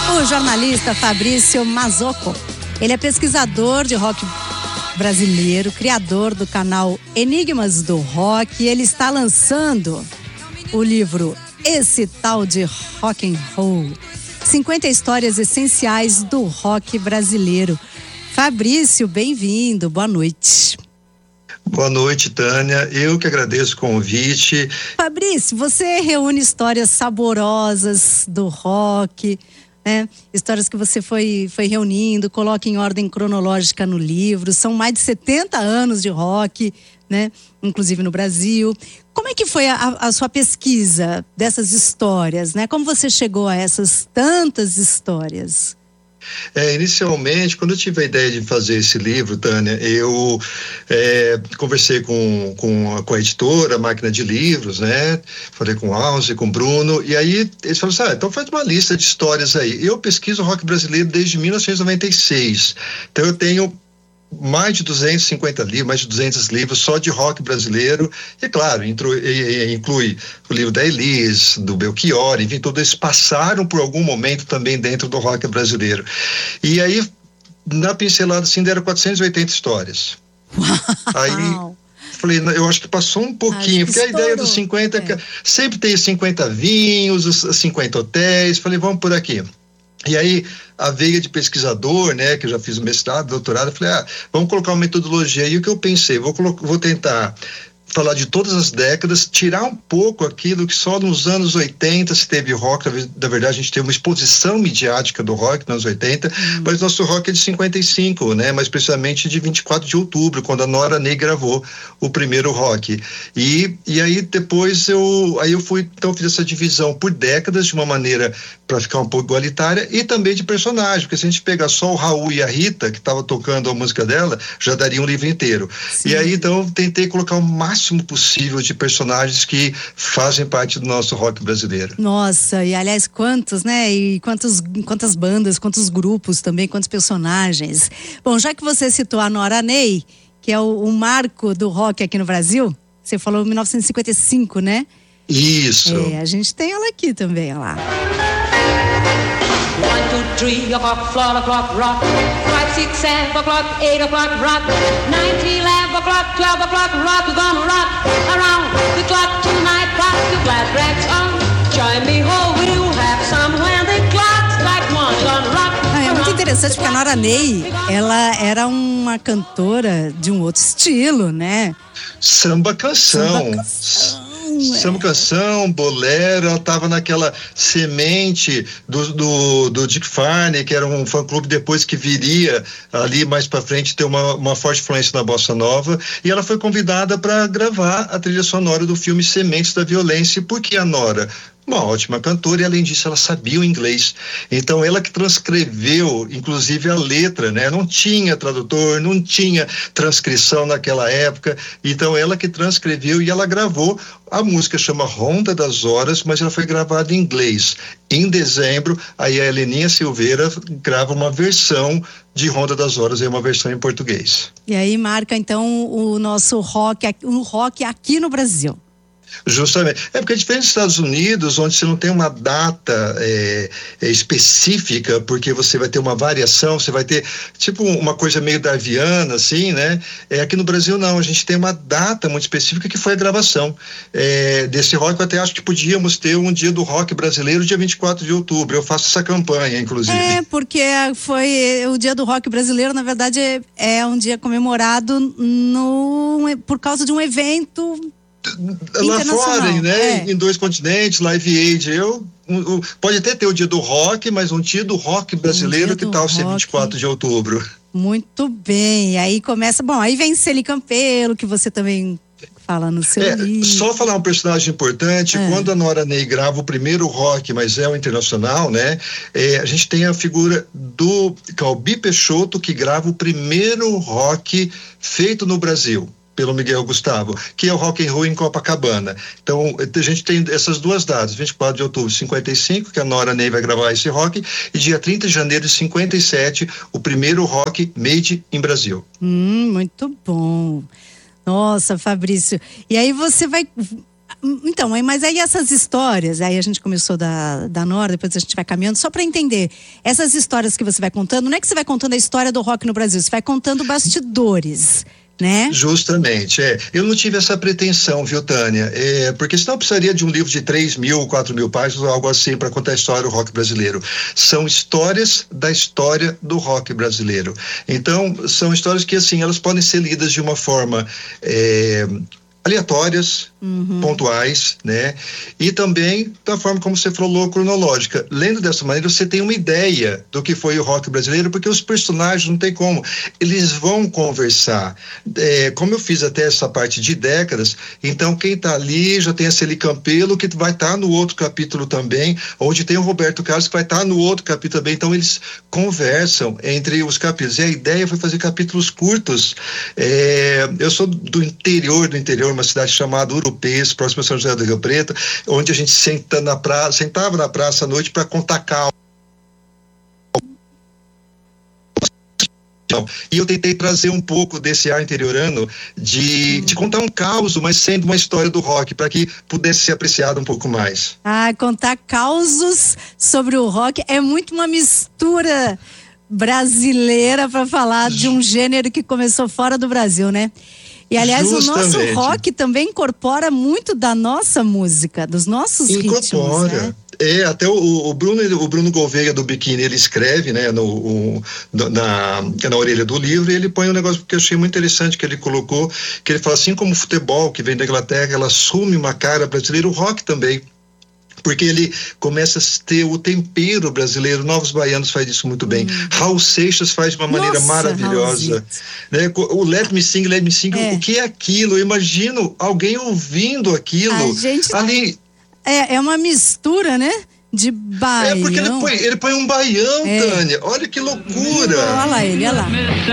O jornalista Fabrício Mazzocco, ele é pesquisador de rock brasileiro, criador do canal Enigmas do Rock, e ele está lançando o livro Esse Tal de Rock and Roll, 50 histórias essenciais do rock brasileiro. Fabrício, bem-vindo, boa noite. Boa noite, Tânia. Eu que agradeço o convite. Fabrício, você reúne histórias saborosas do rock, né? Histórias que você foi reunindo, coloca em ordem cronológica no livro. São mais de 70 anos de rock, né? Inclusive no Brasil. Como é que foi a sua pesquisa dessas histórias, né? Como você chegou a essas tantas histórias? Inicialmente, quando eu tive a ideia de fazer esse livro, Tânia, eu conversei com a editora, Máquina de Livros, né? Falei com o Alze, com o Bruno, e aí eles falaram assim, então faz uma lista de histórias aí. Eu pesquiso rock brasileiro desde 1996, então eu tenho mais de 250 livros, mais de 200 livros só de rock brasileiro, e claro, inclui o livro da Elis, do Belchior, enfim, todos eles passaram por algum momento também dentro do rock brasileiro. E aí, na pincelada assim, deram 480 histórias. Uau. Aí falei, eu acho que passou um pouquinho, porque estourou. A ideia dos 50, sempre tem 50 vinhos, os 50 hotéis, falei, vamos por aqui. E aí, a veia de pesquisador, né, que eu já fiz o mestrado, doutorado, eu falei, vamos colocar uma metodologia. E o que eu pensei, vou tentar falar de todas as décadas, tirar um pouco aquilo que só nos anos 80 se teve rock. Na verdade, a gente teve uma exposição midiática do rock nos anos 80, mas nosso rock é de 55, né, mais precisamente de 24 de outubro, quando a Nora Ney gravou o primeiro rock. E aí depois eu fiz essa divisão por décadas, de uma maneira para ficar um pouco igualitária, e também de personagem, porque se a gente pegar só o Raul e a Rita, que estava tocando a música dela, já daria um livro inteiro. Sim. E aí, então, eu tentei colocar o máximo possível de personagens que fazem parte do nosso rock brasileiro. Nossa, e aliás, quantos, né? E quantas bandas, quantos grupos também, quantos personagens. Bom, já que você citou a Nora Ney, que é o marco do rock aqui no Brasil, você falou 1955, né? Isso. A gente tem ela aqui também, olha lá. 1, 2, 3 o'clock, 4 o'clock, rock. 5, 6, 7 o'clock, 8 o'clock, rock. 9, 10, 11 o'clock, 12 o'clock, rock. We're gonna rock around the clock tonight. Rock the glad rags on. Join me, oh, we'll have some when the clock strike one. Gonna rock. É muito interessante porque a Nora Ney, ela era uma cantora de um outro estilo, né? Samba canção, bolero. Ela estava naquela semente do Dick Farney, que era um fã-clube depois que viria ali mais para frente ter uma forte influência na bossa nova, e ela foi convidada para gravar a trilha sonora do filme Sementes da Violência. E por que a Nora? Uma ótima cantora, e além disso ela sabia o inglês, então ela que transcreveu inclusive a letra, né? Não tinha tradutor, não tinha transcrição naquela época, então ela que transcreveu, e ela gravou. A música chama Ronda das Horas, mas ela foi gravada em inglês. Em dezembro, aí a Heleninha Silveira grava uma versão de Ronda das Horas, uma versão em português. E aí marca então o nosso rock aqui no Brasil. Justamente. Porque é diferente dos Estados Unidos, onde você não tem uma data específica, porque você vai ter uma variação, você vai ter tipo uma coisa meio darwiana, assim, né? Aqui no Brasil não, a gente tem uma data muito específica, que foi a gravação desse rock. Eu até acho que podíamos ter um dia do rock brasileiro, dia 24 de outubro. Eu faço essa campanha, inclusive. Porque foi o dia do rock brasileiro, na verdade, é um dia comemorado por causa de um evento lá fora, né? Em 2 continentes, Live Aid. Pode até ter o dia do rock, mas um dia do rock brasileiro, que tal ser 24 de outubro? Muito bem. E aí começa, aí vem Celi Campelo, que você também fala no seu livro. Só falar um personagem importante, quando a Nora Ney grava o primeiro rock, mas é o internacional, né? A gente tem a figura do Calbi Peixoto, que grava o primeiro rock feito no Brasil pelo Miguel Gustavo, que é o Rock and Roll em Copacabana. Então, a gente tem essas duas datas, 24 de outubro de 55, que a Nora Ney vai gravar esse rock, e dia 30 de janeiro de 57, o primeiro rock made in Brasil. Muito bom. Nossa, Fabrício. E aí você vai... Então, mas aí essas histórias, aí a gente começou da Nora, depois a gente vai caminhando, só para entender, essas histórias que você vai contando, não é que você vai contando a história do rock no Brasil, você vai contando bastidores, né? Justamente, eu não tive essa pretensão, viu, Tânia? Porque senão eu precisaria de um livro de 3.000, 4.000 páginas ou algo assim para contar a história do rock brasileiro. São histórias da história do rock brasileiro. Então, são histórias que, assim, elas podem ser lidas de uma forma aleatórias, pontuais, né? E também da forma como você falou, cronológica. Lendo dessa maneira, você tem uma ideia do que foi o rock brasileiro, porque os personagens não tem como. Eles vão conversar. Como eu fiz até essa parte de décadas, então quem tá ali já tem a Celi Campelo, que vai estar no outro capítulo também, onde tem o Roberto Carlos, que vai estar no outro capítulo também. Então eles conversam entre os capítulos. E a ideia foi fazer capítulos curtos. Eu sou do interior, uma cidade chamada Urupês, próximo a São José do Rio Preto, onde a gente sentava na praça à noite para contar caos. E eu tentei trazer um pouco desse ar interiorano de contar um caos, mas sendo uma história do rock, para que pudesse ser apreciado um pouco mais. Contar causos sobre o rock é muito uma mistura brasileira para falar de um gênero que começou fora do Brasil, né? E, aliás, justamente, o nosso rock também incorpora muito da nossa música, dos nossos ritmos, né? Até o Bruno Gouveia do Biquíni, ele escreve, né, na orelha do livro, e ele põe um negócio que eu achei muito interessante que ele colocou, que ele fala assim como o futebol, que vem da Inglaterra, ela assume uma cara brasileira, o rock também. Porque ele começa a ter o tempero brasileiro. Novos Baianos faz isso muito bem. Raul Seixas faz de uma maneira maravilhosa. Né? O Let Me Sing, o que é aquilo? Eu imagino alguém ouvindo aquilo. Ali. É uma mistura, né? De baião. Porque ele põe um baião, Tânia. Olha que loucura. Olha lá ele, olha lá.